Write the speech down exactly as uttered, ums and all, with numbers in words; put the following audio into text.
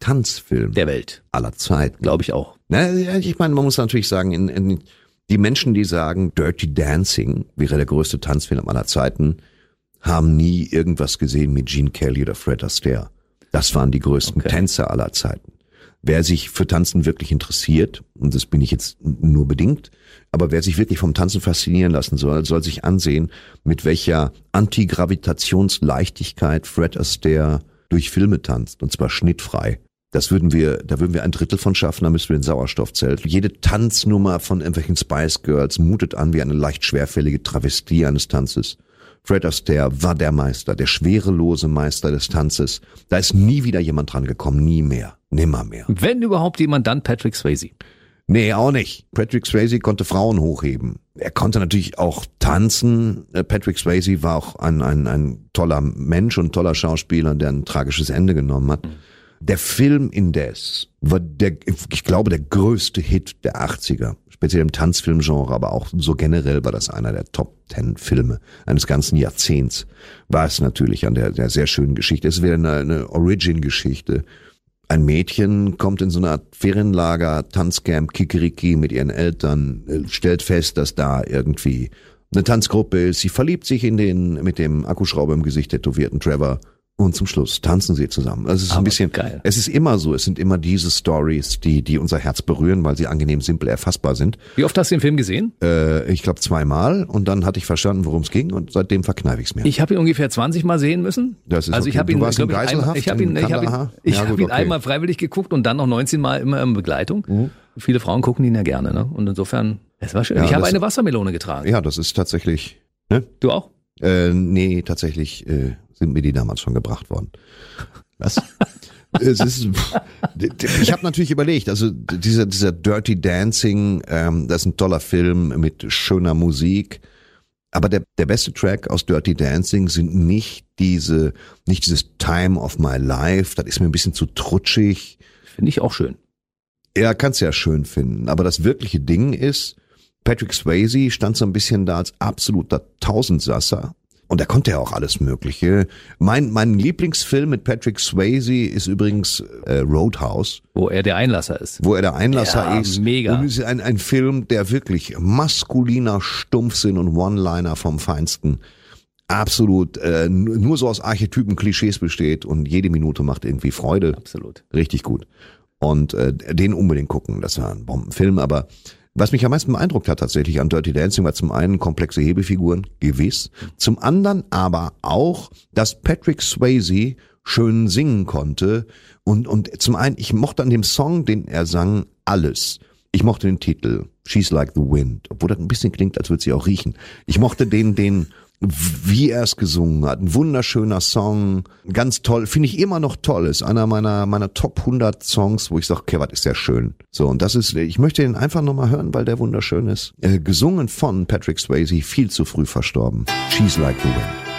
Tanzfilm der Welt. Aller Zeiten. Glaube ich auch. Na, ich meine, man muss natürlich sagen, in, in, die Menschen, die sagen, Dirty Dancing wäre der größte Tanzfilm aller Zeiten, haben nie irgendwas gesehen mit Gene Kelly oder Fred Astaire. Das waren die größten okay. Tänzer aller Zeiten. Wer sich für Tanzen wirklich interessiert, und das bin ich jetzt nur bedingt, aber wer sich wirklich vom Tanzen faszinieren lassen soll, soll sich ansehen, mit welcher Antigravitationsleichtigkeit Fred Astaire durch Filme tanzt, und zwar schnittfrei. Das würden wir, da würden wir ein Drittel von schaffen, da müssen wir ein Sauerstoffzelt. Jede Tanznummer von irgendwelchen Spice Girls mutet an wie eine leicht schwerfällige Travestie eines Tanzes. Fred Astaire war der Meister, der schwerelose Meister des Tanzes. Da ist nie wieder jemand dran gekommen, nie mehr, nimmer mehr. Wenn überhaupt jemand, dann Patrick Swayze. Nee, auch nicht. Patrick Swayze konnte Frauen hochheben. Er konnte natürlich auch tanzen. Patrick Swayze war auch ein, ein, ein toller Mensch und toller Schauspieler, der ein tragisches Ende genommen hat. Der Film indes war der, ich glaube, der größte Hit der achtziger. Speziell im Tanzfilmgenre, aber auch so generell war das einer der Top Ten Filme eines ganzen Jahrzehnts. War es natürlich an der, der sehr schönen Geschichte. Es wäre eine, eine Origin-Geschichte. Ein Mädchen kommt in so eine Art Ferienlager, Tanzcamp, Kikeriki mit ihren Eltern, stellt fest, dass da irgendwie eine Tanzgruppe ist. Sie verliebt sich in den mit dem Akkuschrauber im Gesicht tätowierten Trevor. Und zum Schluss tanzen sie zusammen. Also es ist Aber ein bisschen geil. Es ist immer so, es sind immer diese Stories, die die unser Herz berühren, weil sie angenehm simpel erfassbar sind. Wie oft hast du den Film gesehen? Äh, ich glaube zweimal, und dann hatte ich verstanden, worum es ging, und seitdem verkneife ich es mir. Ich habe ihn ungefähr zwanzig Mal sehen müssen. Das ist also okay. ich habe ihn, du warst glaub in ich, Geiselhaft einmal, ich habe ihn, ich habe ihn, ich ja, hab gut, ihn okay. einmal freiwillig geguckt und dann noch neunzehn Mal immer in Begleitung. Mhm. Viele Frauen gucken ihn ja gerne, ne? Und insofern, es war schön. Ja, ich habe das- eine Wassermelone getragen. Ja, das ist tatsächlich, ne? Du auch? Äh, nee, tatsächlich äh, sind mir die damals schon gebracht worden. Was? Es ist, ich habe natürlich überlegt, also dieser dieser Dirty Dancing, ähm, das ist ein toller Film mit schöner Musik, aber der der beste Track aus Dirty Dancing sind nicht diese, nicht dieses Time of My Life, das ist mir ein bisschen zu trutschig. Finde ich auch schön. Ja, kannst ja schön finden, aber das wirkliche Ding ist, Patrick Swayze stand so ein bisschen da als absoluter Tausendsasser. Und er konnte ja auch alles Mögliche. Mein mein Lieblingsfilm mit Patrick Swayze ist übrigens äh, Roadhouse, Wo er der Einlasser ist. wo er der Einlasser Ja, ist. mega. Und es ist ein, ein Film, der wirklich maskuliner Stumpfsinn und One-Liner vom Feinsten absolut äh, nur so aus Archetypen, Klischees besteht, und jede Minute macht irgendwie Freude. Absolut. Richtig gut. Und äh, den unbedingt gucken. Das war ein Bombenfilm, aber was mich am meisten beeindruckt hat tatsächlich an Dirty Dancing war zum einen komplexe Hebefiguren, gewiss. Zum anderen aber auch, dass Patrick Swayze schön singen konnte. Und, und zum einen, ich mochte an dem Song, den er sang, alles. Ich mochte den Titel, She's Like the Wind, obwohl das ein bisschen klingt, als würde sie auch riechen. Ich mochte den, den, wie er es gesungen hat. Ein wunderschöner Song, ganz toll, finde ich immer noch toll. Ist einer meiner meiner Top hundert Songs, wo ich sage, okay, was ist der schön. So, und das ist, ich möchte den einfach nochmal hören, weil der wunderschön ist. Äh, gesungen von Patrick Swayze, viel zu früh verstorben. She's Like the Wind.